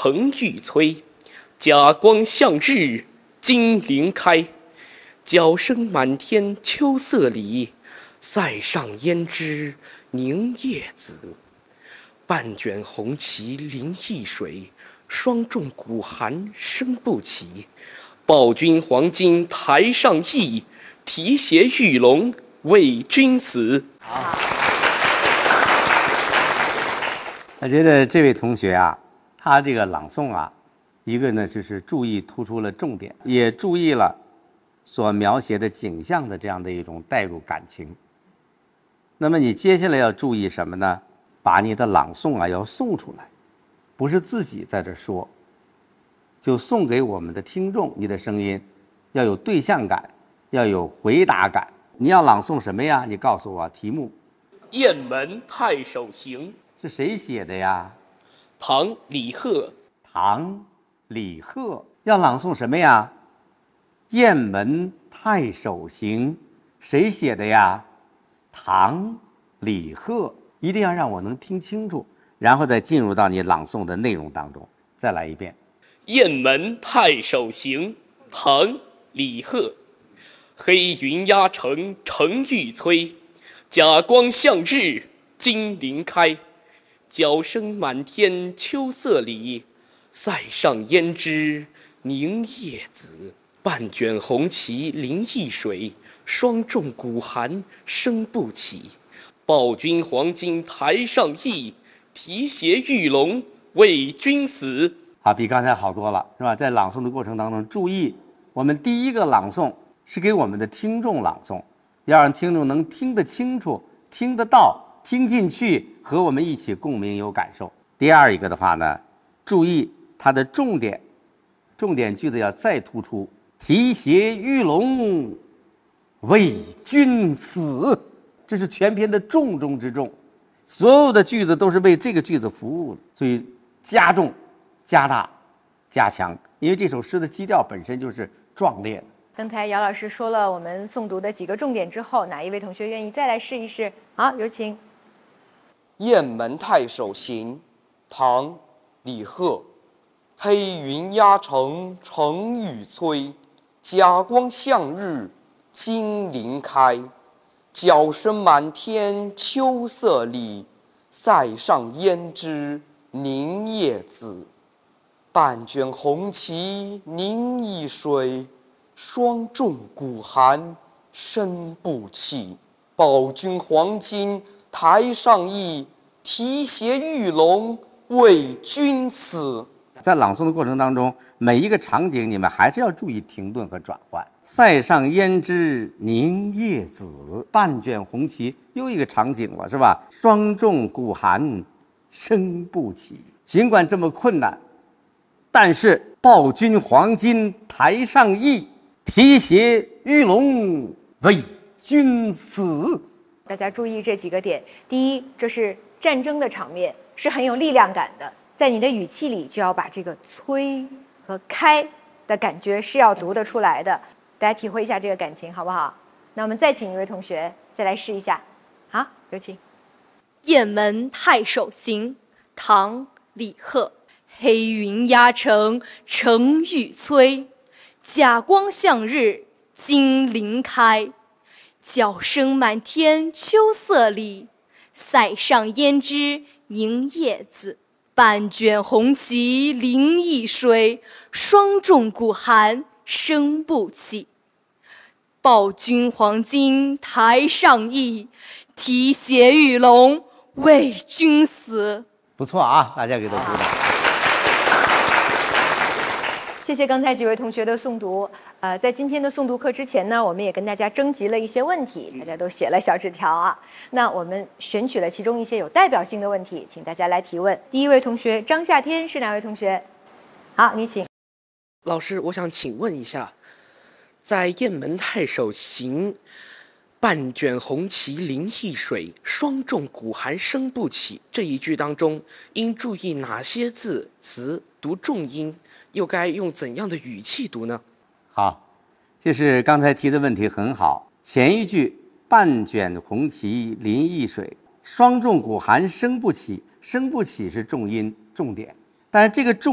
成欲催。甲光向日，金鳞开。角声满天秋色里，塞上胭脂凝夜紫。半卷红旗临易水，霜重鼓寒声不起。报君黄金台上意，提携玉龙为君死。 我觉得这位同学啊，他这个朗诵啊，一个呢就是注意突出了重点，也注意了所描写的景象的这样的一种带入感情。那么你接下来要注意什么呢？把你的朗诵啊要诵出来，不是自己在这说，就送给我们的听众。你的声音要有对象感，要有回答感。你要朗诵什么呀？你告诉我题目。 雁门太守行是谁写的呀？ 唐李贺。 唐李贺。要朗诵什么呀？雁门太守行，谁写的呀？唐李贺。一定要让我能听清楚，然后再进入到你朗诵的内容当中。再来一遍。 雁门太守行，唐李贺。黑云压城城欲摧，甲光向日金鳞开。角声满天秋色里，塞上胭脂凝夜紫。半卷红旗临易水，霜重鼓寒声不起。报君黄金台上意，提携玉龙为君死。 好，比刚才好多了，是吧？在朗诵的过程当中，注意，我们第一个朗诵是给我们的听众朗诵，要让听众能听得清楚、听得到、听进去，和我们一起共鸣有感受。第二一个的话呢，注意它的重点句子要再突出，提携玉龙为君死。这是全篇的重中之重，所有的句子都是为这个句子服务的，所以加重、加大、加强，因为这首诗的基调本身就是壮烈的。 刚才姚老师说了我们诵读的几个重点之后，哪一位同学愿意再来试一试？好，有请。 雁门太守行，唐李贺。黑云压城城欲摧，甲光向日金鳞开。角声满天秋色里，塞上胭脂凝夜紫。半卷红旗凝易水，霜重鼓寒声不起。报君黄金台上意，提携玉龙为君死。 在朗诵的过程当中，每一个场景你们还是要注意停顿和转换。塞上胭脂凝夜紫，半卷红旗，又一个场景了，是吧？霜重鼓寒声不起。尽管这么困难，但是报君黄金台上意，提携玉龙为君死。 大家注意这几个点。第一，这是战争的场面，是很有力量感的，在你的语气里就要把这个催和开的感觉是要读得出来的，大家体会一下这个感情好不好？那我们再请一位同学再来试一下。好，有请。 雁门太守行，唐李贺。黑云压城城欲摧，甲光向日金鳞开。角声满天秋色里，塞上胭脂凝夜紫。半卷红旗临易水，霜重鼓寒声不起。报君黄金台上意，提携玉龙为君死。 不错啊，大家给他鼓掌。 谢谢刚才几位同学的诵读。在今天的诵读课之前呢，我们也跟大家征集了一些问题，大家都写了小纸条啊。那我们选取了其中一些有代表性的问题，请大家来提问。第一位同学张夏天是哪位同学？好，你请。 老师，我想请问一下，在雁门太守行，半卷红旗临易水，霜重鼓寒声不起这一句当中，应注意哪些字词读重音，又该用怎样的语气读呢？ 好，就是刚才提的问题很好。前一句半卷红旗临易水，霜重鼓寒声不起，声不起是重音重点，但是这个重